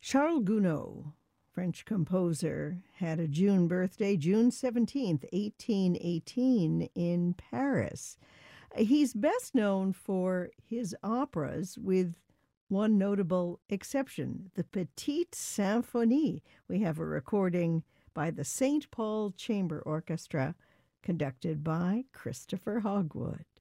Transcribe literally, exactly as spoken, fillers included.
Charles Gounod, French composer, had a June birthday, June seventeenth, eighteen eighteen, in Paris. He's best known for his operas, with one notable exception, the Petite Symphonie. We have a recording by the Saint Paul Chamber Orchestra, conducted by Christopher Hogwood.